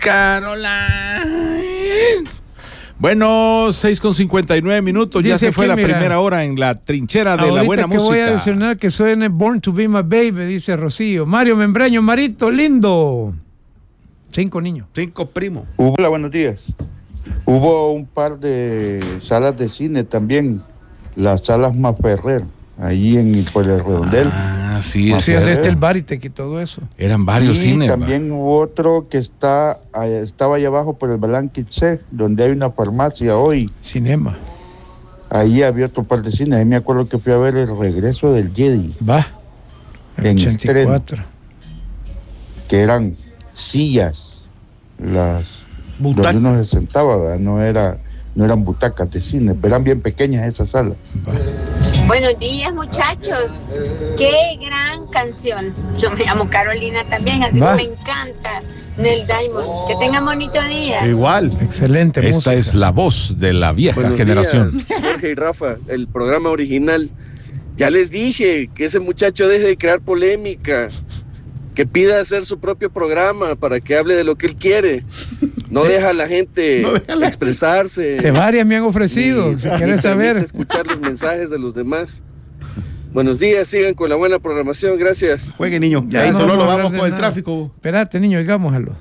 Caroline. Bueno, 6:59. Ya se fue la primera hora en la trinchera de la buena música. Voy a adicionar que suene Born to Be My Baby, dice Rocío. Mario Membreño, Marito, lindo. 5 niños. 5 primos. Hola, buenos días. Hubo un par de salas de cine también. Las salas Maferrer, ahí en Pueblo Redondel. Sí, sí, donde está el Baritec y todo eso. Eran varios cines. Y también hubo otro que estaba allá abajo por el Balanquitse, donde hay una farmacia hoy. Cinema. Ahí había otro par de cines. Ahí me acuerdo que fui a ver El Regreso del Jedi. En 84. Estreno, que eran sillas, donde uno se sentaba, ¿verdad? No eran butacas de cine, pero eran bien pequeñas esas salas. Buenos días, muchachos. Qué gran canción. Yo me llamo Carolina también, así que me encanta Neil Diamond. Que tengan bonito día. Igual. Excelente música. Esta es la voz de la vieja generación. Días, Jorge y Rafa, el programa original. Ya les dije que ese muchacho deje de crear polémica, que pida hacer su propio programa para que hable de lo que él quiere. No deja a la gente expresarse. De varias me han ofrecido, si quieres saber. Escuchar los mensajes de los demás. Buenos días, sigan con la buena programación, gracias. Juegue, niño. Ya ahí solo lo vamos con el tráfico. Espérate, niño, oigámoslo.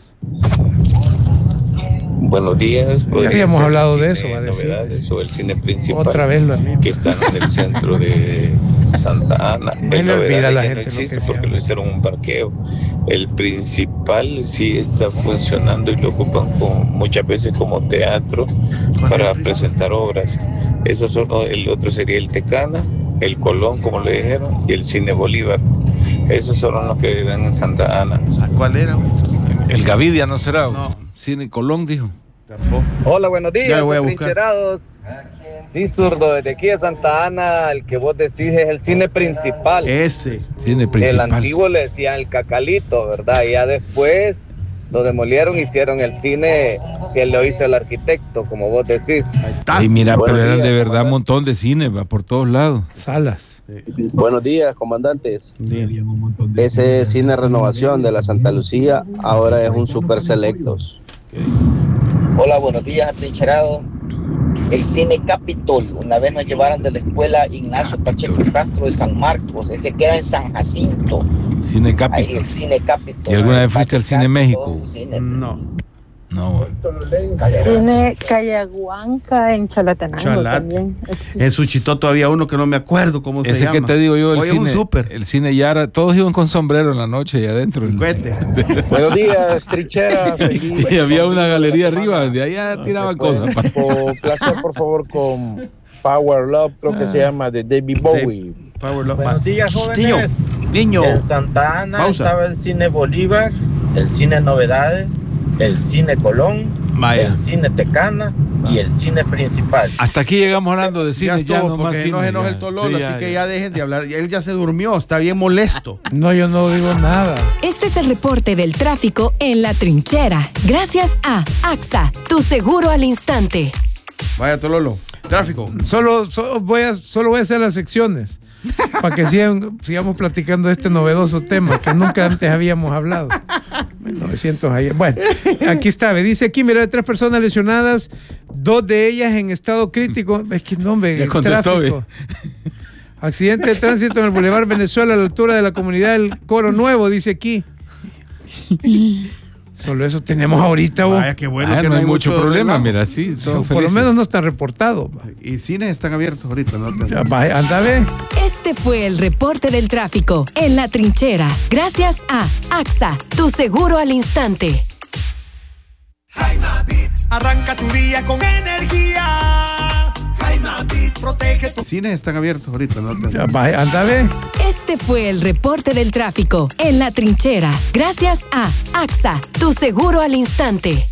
Buenos días. Ya habíamos hablado de eso, va a decir. O el cine principal. Otra vez lo mismo. Que está en el centro de Santa Ana. Me le olvida a la gente. No existe porque lo hicieron un parqueo. El principal sí está funcionando y lo ocupan muchas veces como teatro para presentar obras. El otro sería el Tecana, el Colón, como le dijeron, y el Cine Bolívar. Esos son los que viven en Santa Ana. ¿Cuál era? El Gavidia, ¿no será? No. Cine Colón, dijo. Hola, buenos días, trincherados. Sí, zurdo, desde aquí de Santa Ana, el que vos decís es el cine principal. Ese. Cine principal. El antiguo le decían el Cacalito, ¿verdad? Y ya después lo demolieron, hicieron el cine que lo hizo el arquitecto, como vos decís. Y mira, pero eran de verdad un montón de cine, va por todos lados. Salas. Buenos días, comandantes. Ese cine Renovación de la Santa Lucía ahora es un super selectos. Hola, buenos días, atrincherado. El cine Capitol, una vez nos llevaron de la escuela Ignacio Pacheco Castro de San Marcos, ese queda en San Jacinto. Cine Capitol. Ahí el cine Capitol. ¿Y alguna vez fuiste al Cine México? No. Cine Cayaguanca en Chalatenango también existe. En Suchitoto había uno que no me acuerdo cómo se llama. Ese que te digo yo, el cine Yara, todos iban con sombrero en la noche y adentro. Buenos días, trinchera. Y había una galería arriba, de allá tiraban cosas. Placer, por favor, con Power Love, creo que se llama, de David Bowie. Power Love. Buenos días, jóvenes. Niño. En Santa Ana estaba el cine Bolívar, el cine Novedades, el cine Colón, el cine Tecana y el cine principal. Hasta aquí llegamos hablando de cine, ya no más cine. No se enoje el Tololo, así que ya dejen de hablar. Él ya se durmió, está bien molesto. No, yo no digo nada. Este es el reporte del tráfico en la trinchera. Gracias a AXA, tu seguro al instante. Vaya, Tololo, tráfico. Solo voy a hacer las secciones para que sigamos platicando de este novedoso tema que nunca antes habíamos hablado. 1900 ayer. Bueno, aquí está, me dice aquí, mira, 3 personas lesionadas, 2 de ellas en estado crítico. Es que no, hombre, el tráfico. Accidente de tránsito en el Boulevard Venezuela a la altura de la comunidad del Coro Nuevo, dice aquí. Solo eso tenemos ahorita. Vaya, qué bueno que no hay mucho problema, mira, sí, por lo menos no está reportado. Y cines están abiertos ahorita, ¿no? Anda a ver. Este fue el reporte del tráfico en la trinchera. Gracias a AXA, tu seguro al instante. Arranca tu día con energía. Protege tu... Cines están abiertos ahorita, ¿no? Anda a ver. Este fue el reporte del tráfico en la trinchera. Gracias a AXA, tu seguro al instante.